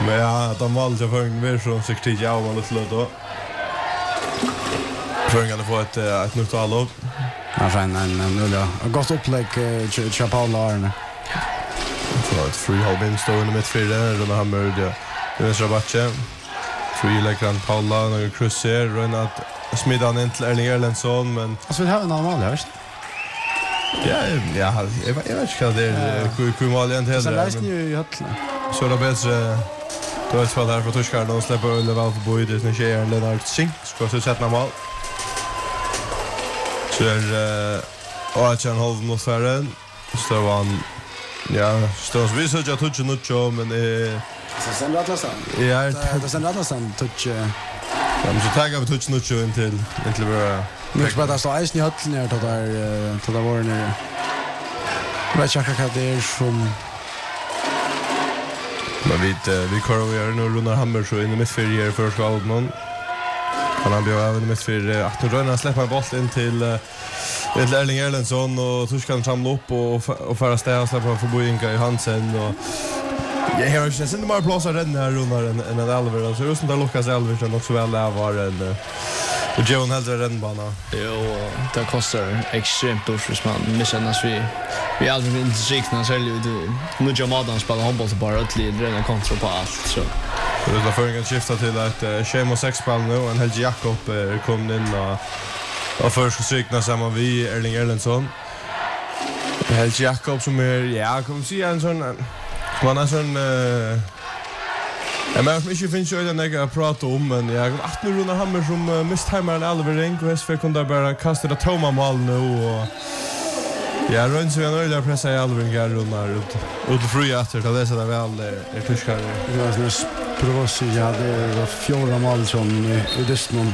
Men ja, de valde för en version 60 ja och lite då. Föringen att få ett nytt allop. Ja, en gott upplägg till Paul Arne. Så ett free vinst då i mittfältet och han mörde vänstra backen. Free lägger Paula och krysser och att smida in till Erling Erlendsson men alltså vi har en normal här visst. Ja, jag vet inte vad det är hur mål egentligen heller. Så läs ni ju höll. Så det bättre då är det där för Torskar då släpper Ulle väl på boydet när tjejer Lennart Sink ska så sätta mål. Så och att han håller mot färden. Så han står vi så jag touch not show men så sen rattlar sen. Ja, det sen rattlar sen touch. Men så taggar vi touch not show intill bara. Men så bara så isen i höllen här då där var det. Vet jag vad det är som men vi kör nu Runar Hammer så in i mittfältet för skall någon. Han bjöd även mittfältet 18 rörna släppa en boll in till Erling Erlendsson och Torskan samla upp och föra städa släppa för Boinka i Hansen och jag har ju sett mer plats att rädda Runar än att Alver så just när Lucas Alver så också väl där var en och John hade rännbana. Jo, det kostar extremt mycket man missar vi aldrig inte sikna säljer nu Joe Madan spelar handboll så bara ett led rena kontroll på allt så det är för en skifta till ett Shemo 6 spel nu och en Helge Jakob kom in och först strykna samman vi Erling Erlendsson. Helge Jakob som är kan vi säga en sån man är sån men jag inte finns ju den jag pratar om men jag 18 Runar Hammer som mistheimer Alvering och SV kunde bara kasta det tomma mål nu och ja, runt så jag nöjda pressa i Alvering här Runar ut fri efter det så där väl är Torskar. Det var nästan provos ja det var fjärde mål som i Dyston.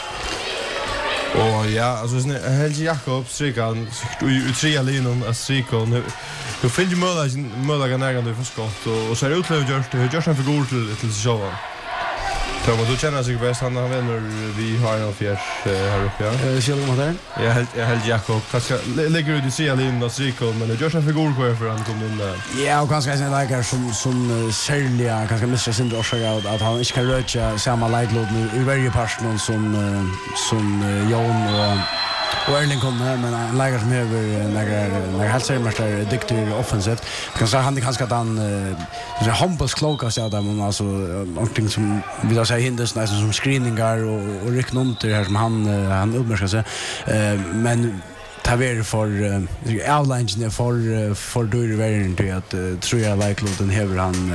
Och ja, alltså Helge Jakob strykan ut tre linjen att stryka du finns ju möjliga närgande för skott och så är det utlöv en figur till sig själv. Så man då känner sig bäst han vänner vi har en fjärs här uppe ja. Ser du vad där? Jag Helge Jakob kanske lägger ut i tre linjen att stryka men det görs en figur kvar för han kommer in där. Ja, och kanske en läkare som sälja kanske missar sin orsök att han inte kan röra samma lightlod nu i varje person som Jon och Erling kom här men en lägare som över helt sämre duktig offensivt kan säga han kanske att han det handbolls kloka så där men alltså någonting som vill jag säga hindras nästan som screeningar och ryck någonting här som han uppmärksammar sig men ta ver för outlines för då är det väl att tror jag likely den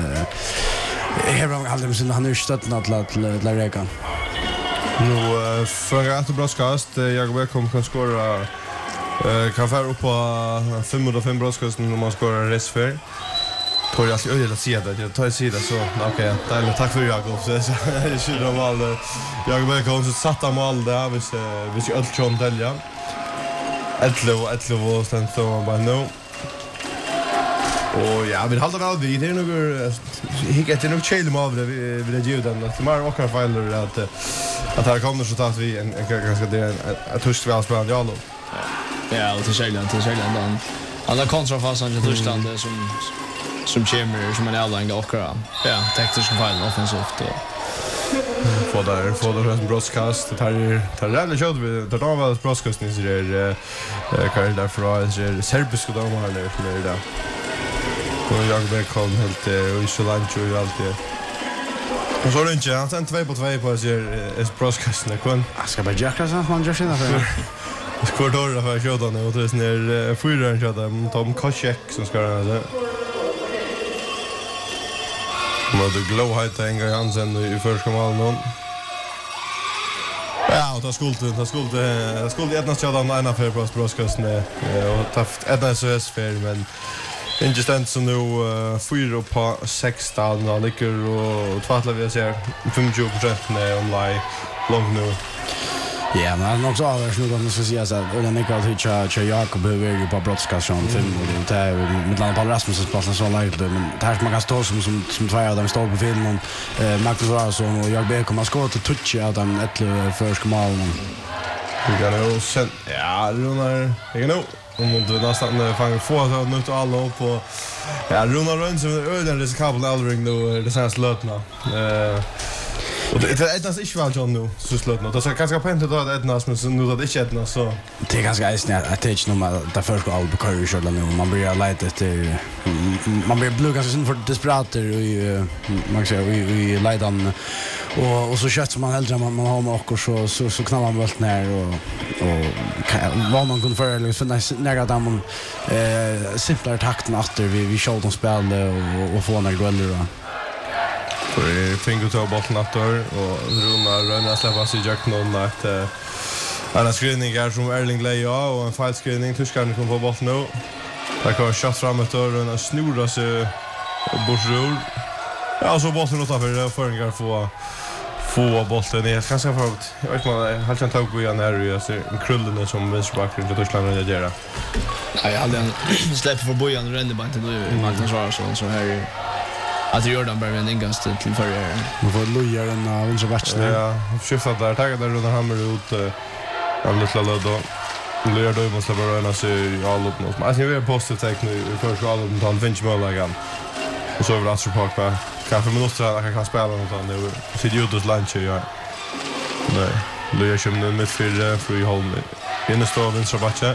han aldrig sen han är stött att lägga nu för att broadcast jag välkommen kan skora kan få upp på 505 broadcast när man skorar resfär tror jag skulle att se det jag tar sida så okej tack för Jakob så är det ju mål jag välkommen så satta mål där vi ska allt från Delja Etlo och sen så bara no och ja vi håller väl vid det är nog hick det nog chill mål vi det ju den att mer och filer att här kommer så att vi en ganska det att törst väl spelande Jalo. Ja, och till Själland då. Alla kontrafasen i Tyskland som kommer som en alla och ja, tekniska fel offensivt och för där broadcast det tar det kör vi tar av alla broadcast ni ser kan där för att det serbiska då har det för det där. Och jag välkommen helt i Solancho och allt det. Och så runt jag sen 2 på 2 på sig är broadcast när kon. Ska bara jacka så man gör sina för. Skårdor för Jordan och det är när fyran Jordan Tom Koschek som ska göra det. Men det glow height en gång Hansen i första målet någon. Ja, och det skulle ett nästa Jordan ena för broadcast och taft ett SOS för men ingestent så nu 4 på 16 och ligger och tvättlar vi ser 50% online långt nu. Ja, men också avers nu kan man säga så att den inte alltid Jakob behöver ju på brottskassan 5 och det är med Lennart Paul Rasmussens platsen så lite men det här man kan stå som två av dem står på filmen Marcus Rarsson och jag ber komma skott till touch av den ett första målen. Vi kan ju sen ja, Runar. Jag kan nog om du nästan fångar få att nu ta alla upp och ja, Runar runt som öden riskabel aldrig nu det sen slutna. Och det är inte så väl John nu så slutna. Det ska ganska pent då att Ednas men nu det inte Ednas så. Det är ganska isnät att det är nog där för ska all bekör köra nu. Man börjar leta efter man blir blå ganska för desperater och man säger vi ledan och så kött som man hellre man har med och så knallar man väl ner och vad man kunde för finna nära där man simplare takten efter vi showed dem spel och få några goller och för Fingo tar bollen efter och Runar rönnar släppa sig jack någon att en screening är som Erling Leia och en fall screening tyskarna kommer på bollen nu. Där går shot framåt och en snurrar sig Borsrur. Ja, så bollen åt för förringar få bollen ner. Kanske för att jag vet man har inte tagit igen här och jag ser en krullen som vänsterbacken till Tyskland och göra. Ja, jag hade en släpp för bojan och rände bara inte då Martin Svararsson så här att det gör den bara en ingång till förra. Man får loja den av vänsterbacken. Ja, skiftat där taget där Runar Hammer ut en liten löd då. Loja då måste bara röna sig all upp något. Alltså vi är positivt tecken i första halvlek tal finns möjligen. Och så över Astro Park bara kanske minuter att kan spela något annat nu. Sitt ju ut lunch ja. Nej, Loja kommer med för i Holm. Inne står vänsterbacka.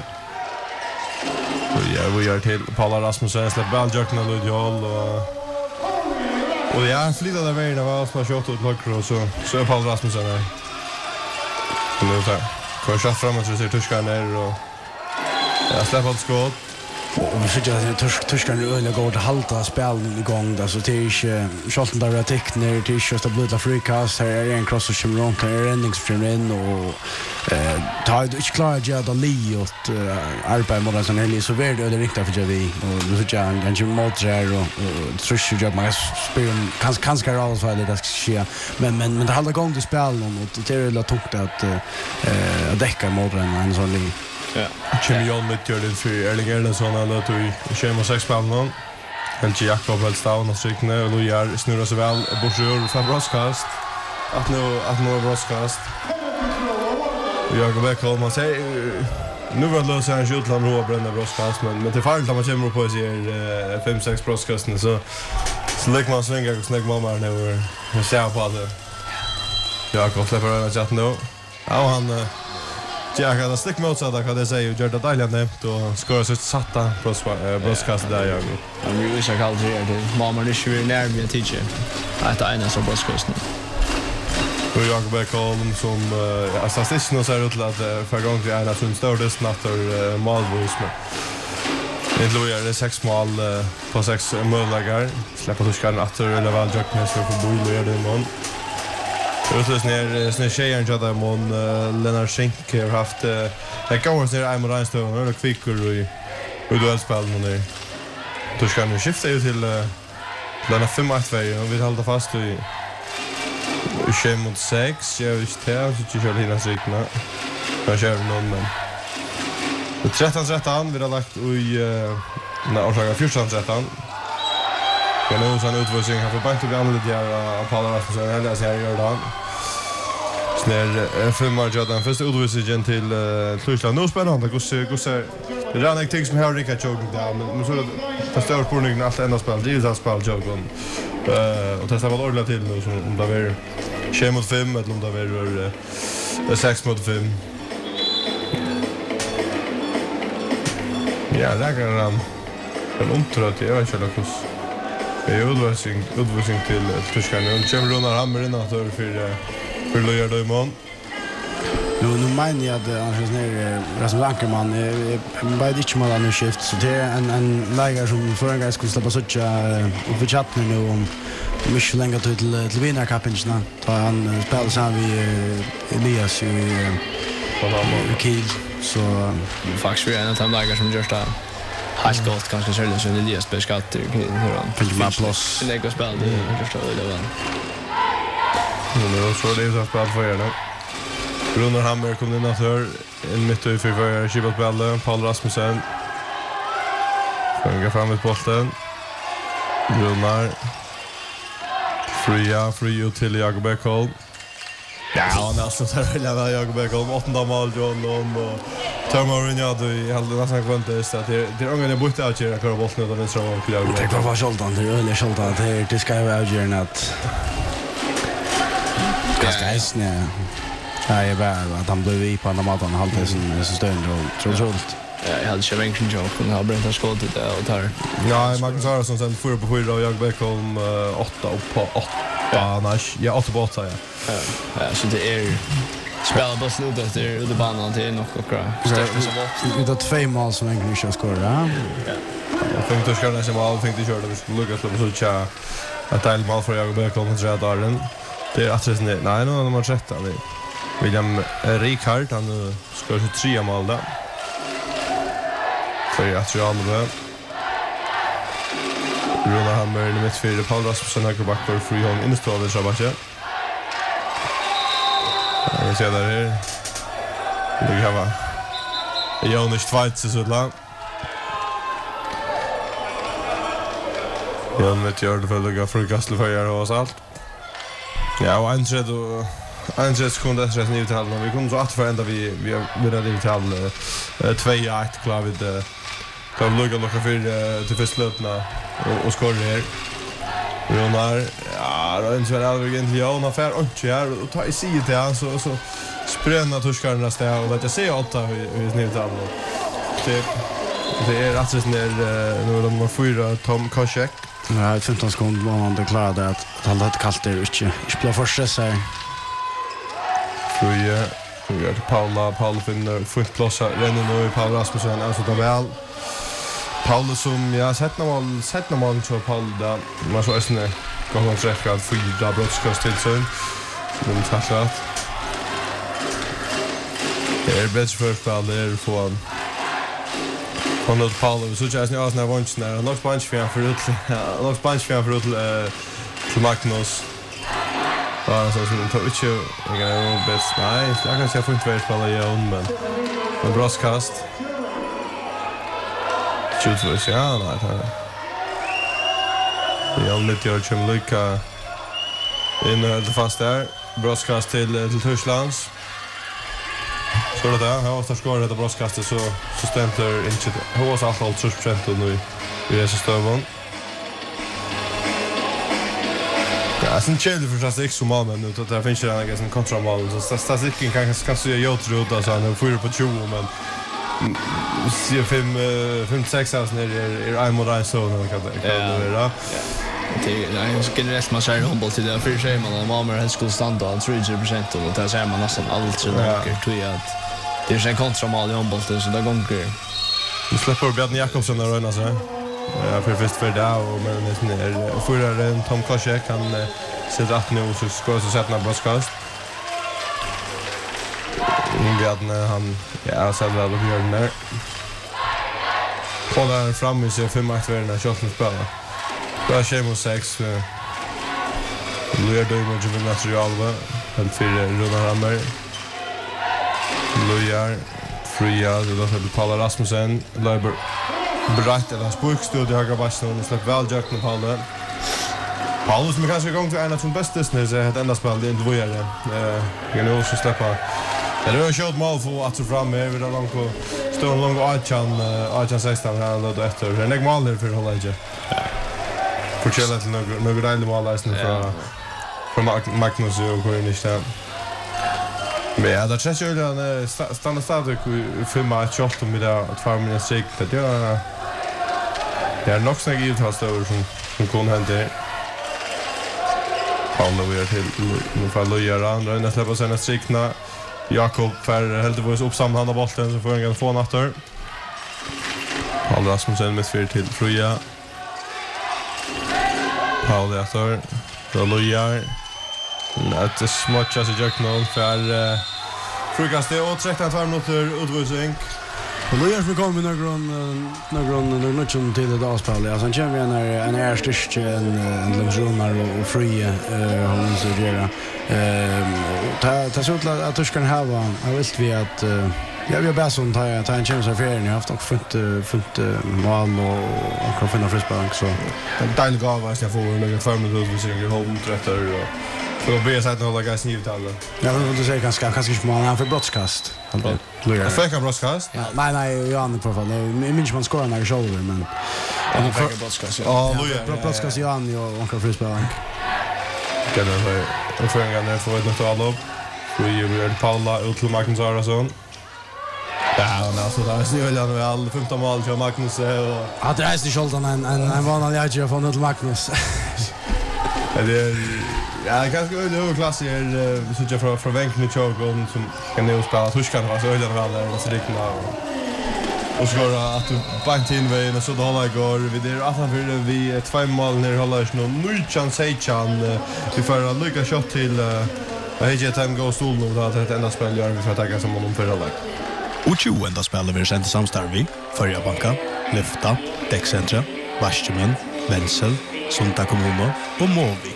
Och vi gör till Paula Rasmussen släpper balljökna Ludjol och ja, flyttar där vägen var som har kört ut lockro och så är Paul Rasmussen där. Nu tar. Kör shot framåt så ser tyskarna ner och ja, släpper ett skott. Och vi ser att tyskarna öliga går till halta spelen igång där så det är inte Scholten där är teckner det är inte just att blöda frikast här är en cross och Chimron kan är ending som in och tar du inte klara att göra li åt arbeta mot en sån här så är det riktigt för vi och du ser att han kan mot där och trusch jobb man spelar kanske rall så det ska ske men det håller igång till spelen och det är väl tungt att täcka mot en sån li. Ja. Jimmy John med gör det för Erling Erlendsson han låter ju schema 6 spelaren. Helge Jakob helt down och strykne och Lojar snurrar sig väl Borsrur för broadcast. Att nu broadcast. Jag går back man säger nu vill lösa en Jutland Roa bränna broadcast men till fall att man kommer på sig 5-6 broadcasten så lägger man svinga och snägg mamma nu och ser på det. Jakob släpper den chatten då. Ja han ja, kan stick motsatt kan det säga gör det dejligt nämnt och skorar så satta broadcast där jag. Han vill ju säga kallt här det mamma det skulle när vi teacher. Att ena så broadcast. Och jag går bakom som assistent och så är det att för gång till en som står det snatter målvis med. Det lojar det 6 mål på 6 målläggar. Släpper tyskarna att eller väl Jackness för boll och det mål. Utlös ner tjejen jag där mon Lennart Schenk har haft det går så där Emil Reinstone och kvickor och duellspel nu. Då ska nu skifta ju till Lennart 5-2 och vi håller fast i 5-6 jag visste här så kör hela sidan. Jag kör någon men 13-13 vi har lagt i när orsaka 14-13. Jag nu så en utvisning har för bänk till andra där Paul Rasmussen eller så här gör det. Snär filmar jag den första utvisningen till Tyskland. Nu spännande gosse. Det är en ting som har rika jogging där men så det står på någon allt ända spel. Det är ju spel jogging. Och testa väl ordentligt till nu som om det är 5-5 eller om det är 6-5. Ja, där kan han omtrött jag vet inte hur det är utvisning till Tyskland. Och Jim Runar Hammer in att för Lojar då imorgon. Nu menar jag att han är ner Rasmus Ankerman bara inte mal en shift så det är en lägare som för en gång skulle släppa såcha och för chatten nu om mycket längre till vinnarkappen då han spelar så vi Elias i Kiel så faktiskt är en av de lägare som görs där. Helt gott kanske själv så det är speskatter hur han finns med plus lägger spel det förstår det väl. Nu så det är så spel för er då. Runar Hammer kom in efter en mitt i för Kibot Belle, Paul Rasmussen. Fångar fram med bollen. Runar. Fria till Jakob Ekholm. Ja, han alltså så där väl jag går om 8:e mål John och Mourinho då I hade nästan kvantat att det är ungen bort att köra kvar bollen då vänster och klar. Det var Scholtan, det är öle Scholtan det ska ju vara ju att Kaskas nej. Ja, jag bara att han blev I på andra maten halvtid så stund och troligt. Jag hade ju en joke och har bränt skottet där och tar. Ja, Magnus Arason sen 4 på 4 och jag Beckholm 8 upp på 8. Ja, nice. Ja, 8 på 8 ja. Ja, så det är spelar bara slut efter ut banan till något och Vi tar 2 mål som egentligen inte skorar. Ja. Jag tänkte ska nästan mål, tänkte köra det skulle lucka så tjä. Att det mål för jag Beckholm så där den. Det är att nej, nu har man sett han. William Rikard han ska ju 3 mål där. För jag tror alla Runa Hammer I mittfältet Paul Rasmussen höger back för Freeholm instående Shabasha. Jag ser där här. Det kan vara Jonas Schweiz så där. Jan med gör det för att gå för Gastelföjer och så allt. Ja, och en sekund efter att till halvan. Vi kommer så att förända vi vinner det till 2-1 klar vid kan lugga för till förslutna och skor här. Jonar ja, då är det väl egentligen Jon affär och här och ta I sig till han så spränna torskarna stä och att jag ser allt vi snivt av. Det är rätt så ner nu de var 4 Tom Koschek. Ja, 15 sekunder var han deklarerade att han hade kallt det inte blev för stressad. Fröje vi har Paula finner fullt plats renner nu I Paul Rasmussen alltså då väl Paul som jag sett när man så Paul där man så är går han träffar att fyra brottskast till så de tacklar att det är bäst för spel där får han då Paul så jag snart när vunch när nog punch för ut till Magnus. Ja, så som tar ut ju jag bäst nej, jag kan se fullt väl spela igen men broadcast. Shoot ja, nej. Jag lite gör som Luca in det fast där. Broadcast till Tysklands. Så det där, jag har skårat det broadcastet så stämmer inte. Hur var allt 30% nu I det systemet. Ja, sen kände för att det är så mål men nu det finns det en kontramål så statistiken kan se jag tror att han får på 20 men ser 5-6 alltså när I mot I så när kan det vara. Jag generellt man säger handboll till det för sig man mamma high school standard 30% och det säger man nästan allt så mycket tror jag att det är en kontramål I handboll så där gånger. Vi släpper Björn Jakobsson och Röna så. Ja, för det och men det är förra Tom Koschek han sitter att nu så ska så sätta en broadcast. Björn han ja så där då gör den där. Kollar fram I sig 5-8 shotten spelar. Då är Shemo 6 Lujar då med Juventus material helt för Runa Hammer. Lujar Fria då för Paul Rasmussen Leiber Bright eller spurkstudio högra backen och släpp väl Jack med Paul. Paul som kanske gång till en av de bästa snäs ett enda spel det inte var det. Jag nu så släppa. Det är ju shot mål för att så fram med vid långt på står långt Archan 16 här då efter. Det är nog mål för hålla inte. Fortsätta till några rejäla mål där från Magnus och går in I stan. Men ja, det känns ju den stannar stadigt I 5-8 med det att fara med sig det är nog så givet har stått som kon hände. Paul då till nu får Lujar andra när släppa sina strikna. Jakob för helt var uppsamlande bollen så får han få natter. Paul Rasmussen med 4 till Fröja. Paul efter då Lujar. Det är smått as jag known för frukast och 13 minuter utvisning. Lujar får komma någon till det avspel. Ja, sen känner vi en ärstyrst en Lundronar och Frie hon så göra. Ta så att Tyskland har vilt vi att jag vill bara sån ta en chans av ferien. Jag har haft också funnit mål och kan finna frispark så. En dejlig gåva jag får lägga 5 minuter utvisning I håll 30 och Så blir jag sagt några guys i uttalet. Ja, men du säger kanske inte man han för broadcast. Jag fick en broadcast. Ja, nej, Johan på fall. Jag minns man skorar när shoulder men han fick en broadcast. Ja, broadcast Johan och onkel Frisberg. Kan det vara en förgång där för ett allop. Vi gör Paula ut till Magnus Arason. Ja, men alltså där ser väl han väl 15 mål till Magnus och att det är skjoldan en vanlig jäger från ut till Magnus. Det ja, ganska öde klass är så jag från Vänken och Chogon som kan nu spela Tuskan var så öde väl där så riktigt och så går att bankt in vägen och så då håller går vi där att vi 2 mål ner håller nu nu chans vi får en lycka shot till HJ Time Go stol nu då att ända spel gör vi för att ta som honom för alla. Och ända spelar vi sent samstarv förra banka, Lyfta, Däckcentra, Varsjemen, Wenzel, Sunta Kommuno och Movi.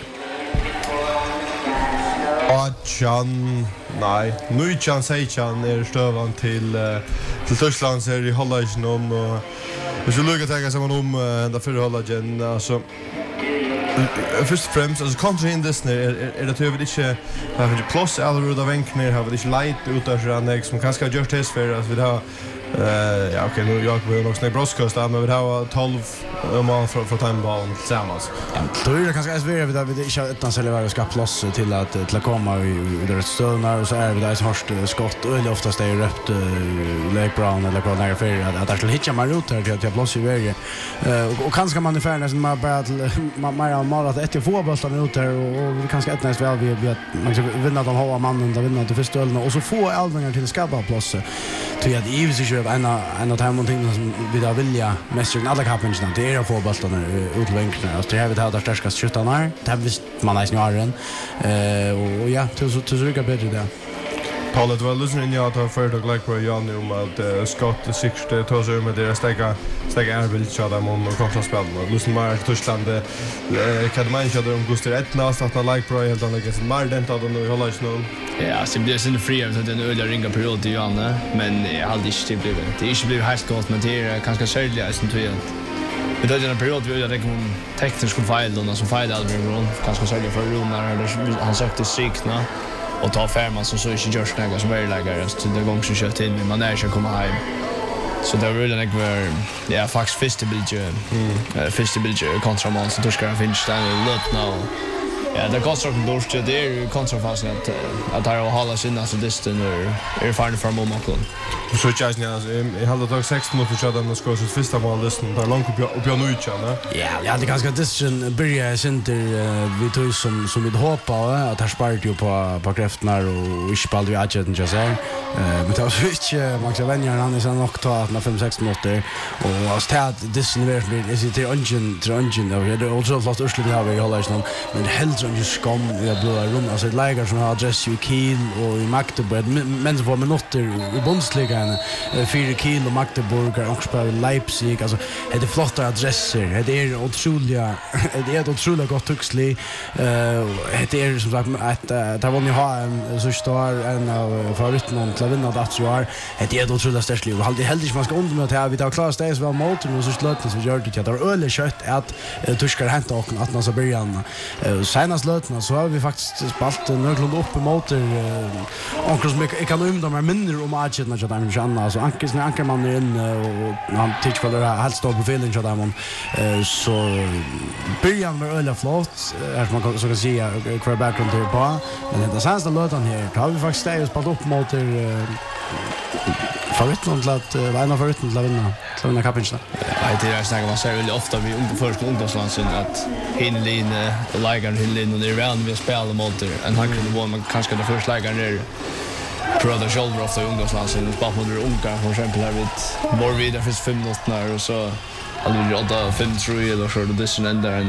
Achan, nej, nu chans Achan är stövan till Tyskland ser i Holland och vi ska lucka ta som om där för Holland alltså först och främst alltså kontra in det är det över inte har vi plus eller då Venkner har vi inte light ut där så som kanske just test för att vi har ja okej nu jag vill nog snägt broadcast men vi har 12 mål för timeballen tillsammans. Då är det kanske svårare vid att vi inte utan själva ska plats till att komma i det stönar och så är vi där som har skott och oftast är röpt Lake Brown eller på nära för att det skulle hitta man ut här till att plats i vägen. Och kanske man ungefär nästan man bara man målar att ett få bollar ut här och vi kanske ett väl vi att man ska vinna de hålla mannen där vinna till första och så få Elvingar till skapa plats. Till att Ives är en av de någonting som vi då vilja mest i alla kapitlen det är att få bollarna ut till Venkner. Alltså det har vi det starkaste skjutarna här. Det har visst man är snarare och ja till så rycka bättre där. Paul det var lyssningen jag tar för att like på Jan om att Scott 60 tar sig med deras stega Erbil chada mot och kontra spel. Lyssna mer till Tyskland kan man inte om Gustav 1 nästa like på helt annat än mer den tar då hålla sig nu. Ja, så blir det fri av den öliga ringa period till Janne, men jag hade inte blivit. Det är inte blivit helt gott men det är ganska särskilt som tror jag. Vi hade en period vi hade en teknisk fel och som fel aldrig någon ganska särskilt för Runar eller han sökte strikna och ta Färman som så inte görs några som är lägare så det gång så kört in men man är inte komma hem. Så det var really ja faktiskt festival kontra man så torskar finns där lut nu. Ja, det går så dåligt det är kontrafasen att det har hålla sig nästan distant är fine för Momokon. Så jag hade tagit 6 minuter för att den skulle så första mållistan där långt upp nu igen. Ja, det ganska distant börja center vi tog som vi hoppa att här sparat ju på kräftorna och inte på aldrig agenten jag säger. Men det var så inte Max Venjar han är så nog ta att 5-6 minuter och alltså det distant är till engine och det är också fast urslut vi har i hålla men det helt som ju skam vi har blåa rum alltså ett läger som har adress i Kiel och i Magdeburg men så får minuter i Bundesliga 4 Kiel och Magdeburg och spelar Leipzig alltså det är flotta adresser det är otroligt gott tuxli det är som sagt att där var ni ha en så stor en av favoriterna till att vinna det så är det är otroligt störst och helt heldigt man ska under med att vi tar klara steg så väl mot och så slutligt så gör det att det är öle kött att tyskar hämta och att man så början senast lötna så har vi faktiskt spalt nöglund upp emot onkel som jag kan de är mindre om agenten att de känner alltså ankerman är in och han tycker för det helt står på feeling så där man så början med öle flott är man så kan säga quarterback runt på men det senast lötan här har vi faktiskt steg spalt upp mot favoriten till att vinna favoriten till att vinna kapitlen. Det är snackar man säger väldigt ofta vi först ungdomslandsen att hinlin och lägaren hinlin och det är väl vi spelar mot en han kunde vara man kanske det första lägaren är Brother Shoulder ofta i ungdomslandsen och spelar mot unga för exempel här vid var vi där finns 5 minuter och så hade vi rådda 5-3 eller så det är en där en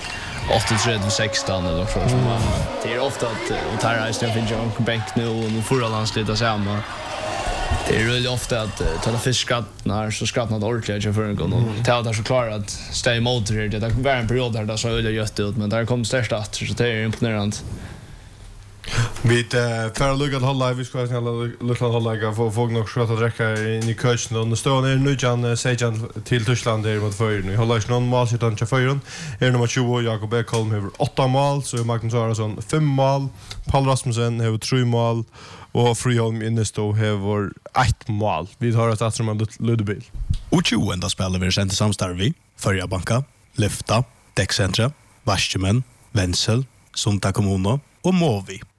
8-3-16 eller så det är ofta att och tar Ice finns ju en bänk nu och förra landslita samma. Det är really ofta att ta det fiskskattnar så skattnar det ordentligt för en gång och ta det så klart att stay emot det det var en period där det så öde gött ut men där kom störst att så det är imponerande. Vi för att lugga hålla vi ska lugga hålla få nog sköta dräcka in i köchen och står ner nu Jan Sejan till Tyskland där mot för nu håller ju någon mål sitter inte för nummer 20 Jakob Ekholm har 8 mål så Magnus Arason 5 mål Paul Rasmussen har 3 mål och Friholm Innestå har 1 mål. Vi har ett att som en Ludebil. Och 20 enda spelar vi sent samstarv vi Förja Banka, Lyfta, Däckcentra, Varsjemen, Wenzel, Sunta Kommuno och Movi.